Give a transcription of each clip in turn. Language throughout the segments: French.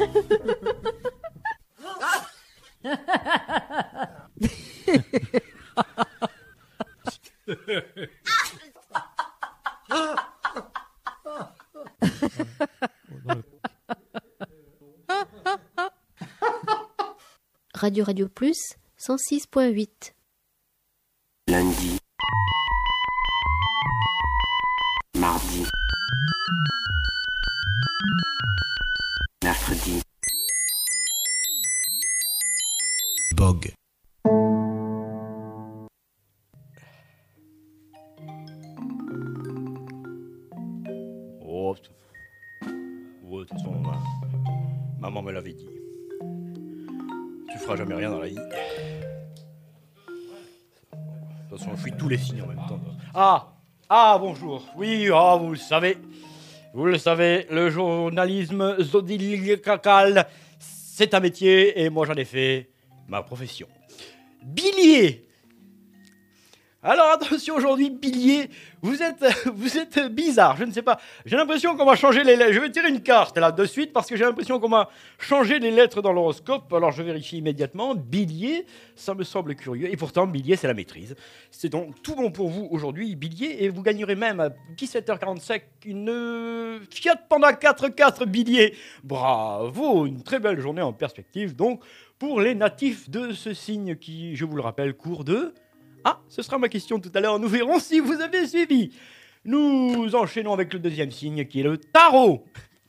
Radio Plus 106.8. Lundi, mardi, mercredi, Bog. Oh, ouais, de toute façon, maman me l'avait dit. Tu feras jamais rien dans la vie. De toute façon, je fuis tous les signes en même temps. Bonjour. Oui, vous le savez, le journalisme zodiacal, c'est un métier et moi j'en ai fait ma profession. Bélier. Alors attention, aujourd'hui, Bélier, vous êtes bizarre, je ne sais pas. J'ai l'impression qu'on va changer les lettres. Je vais tirer une carte là de suite parce que j'ai l'impression qu'on va changer les lettres dans l'horoscope. Alors je vérifie immédiatement. Bélier, ça me semble curieux. Et pourtant, Bélier, c'est la maîtrise. C'est donc tout bon pour vous aujourd'hui, Bélier. Et vous gagnerez même à 17h45 une Fiat Panda 4x4 Bélier. Bravo, une très belle journée en perspective. Donc, pour les natifs de ce signe qui, je vous le rappelle, court de... ce sera ma question tout à l'heure, nous verrons si vous avez suivi. Nous enchaînons avec le deuxième signe qui est le Taureau.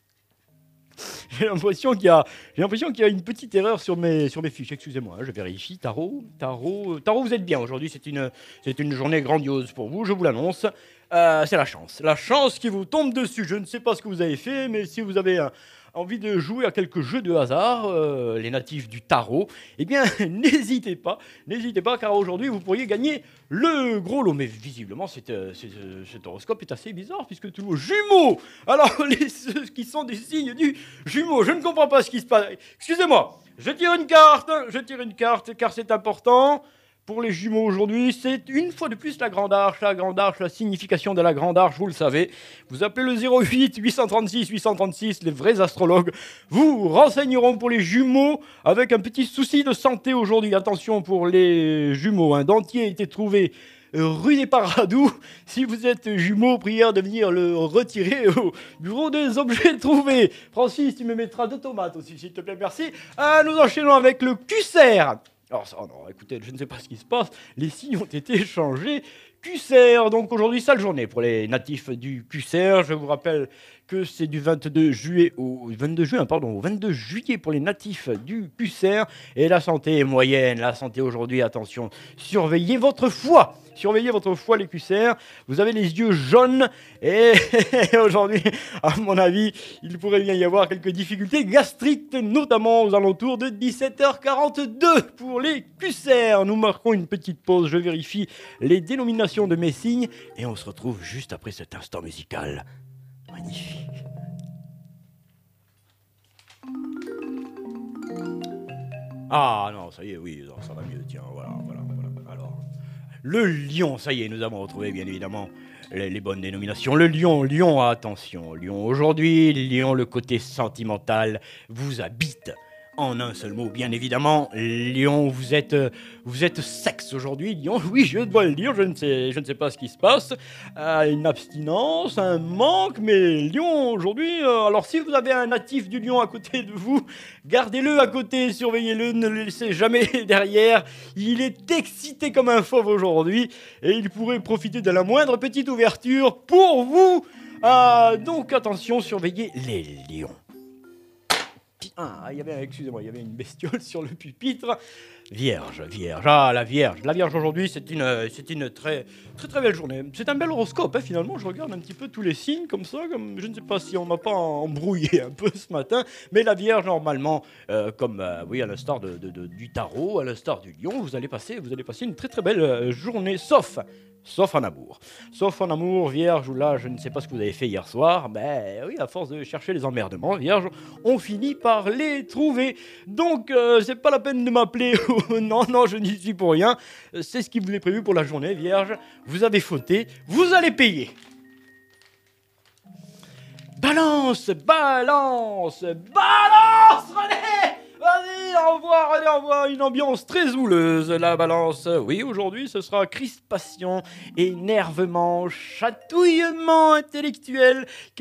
J'ai l'impression qu'il y a une petite erreur sur mes fiches, excusez-moi, je vérifie. Taureau, vous êtes bien aujourd'hui, c'est une journée grandiose pour vous, je vous l'annonce. C'est la chance qui vous tombe dessus. Je ne sais pas ce que vous avez fait, mais si vous avez envie de jouer à quelques jeux de hasard, les natifs du tarot, eh bien, n'hésitez pas, car aujourd'hui, vous pourriez gagner le gros lot. Mais visiblement, cet horoscope est assez bizarre, puisque tout le jumeau. Alors, ceux qui sont des signes du jumeau, je ne comprends pas ce qui se passe. Excusez-moi, je tire une carte, car c'est important. Pour les jumeaux aujourd'hui, c'est une fois de plus la grande arche, la signification de la grande arche, vous le savez. Vous appelez le 08 836 836, les vrais astrologues vous renseigneront pour les jumeaux avec un petit souci de santé aujourd'hui. Attention pour les jumeaux, un dentier a été trouvé rue des Paradous. Si vous êtes jumeaux, prière de venir le retirer au bureau des objets trouvés. Francis, tu me mettras 2 tomates aussi, s'il te plaît, merci. Nous enchaînons avec le Cancer. Alors, non, écoutez, je ne sais pas ce qui se passe, les signes ont été changés. Cancer, donc aujourd'hui, sale journée pour les natifs du Cancer. Je vous rappelle que c'est du 22 juillet au 22 juillet pour les natifs du Cancer. Et la santé est moyenne, la santé aujourd'hui, attention, surveillez votre foie, les Cancer. Vous avez les yeux jaunes et aujourd'hui, à mon avis, il pourrait bien y avoir quelques difficultés gastriques, notamment aux alentours de 17h42 pour les Cancer. Nous marquons une petite pause, je vérifie les dénominations de mes signes et on se retrouve juste après cet instant musical. Magnifique. Non, ça y est, oui, ça va mieux, tiens, voilà. Alors, le lion, ça y est, nous avons retrouvé bien évidemment les bonnes dénominations. Le lion, attention, lion, aujourd'hui, lion, le côté sentimental vous habite. En un seul mot, bien évidemment, Lion, vous êtes sexe aujourd'hui, Lion. Oui, je dois le dire, je ne sais pas ce qui se passe. Une abstinence, un manque, mais Lion aujourd'hui. Alors, si vous avez un natif du Lion à côté de vous, gardez-le à côté, surveillez-le, ne le laissez jamais derrière. Il est excité comme un fauve aujourd'hui et il pourrait profiter de la moindre petite ouverture pour vous. Donc attention, surveillez les lions. Il y avait une bestiole sur le pupitre. Vierge. La Vierge aujourd'hui, c'est une très, très, très belle journée. C'est un bel horoscope, finalement. Je regarde un petit peu tous les signes comme ça. Je ne sais pas si on m'a pas embrouillé un peu ce matin. Mais la Vierge, normalement, à l'instar du tarot, à l'instar du lion, vous allez passer une très, très belle journée. Sauf en amour, Vierge, ou là, je ne sais pas ce que vous avez fait hier soir. Ben oui, à force de chercher les emmerdements, Vierge, on finit par les trouver. Donc, c'est pas la peine de m'appeler. Non, je n'y suis pour rien. C'est ce qui vous est prévu pour la journée, Vierge. Vous avez fauté, vous allez payer. Balance, René! Vas-y, envoie une ambiance très houleuse, la balance. Oui, aujourd'hui, ce sera crispation, énervement, chatouillement intellectuel.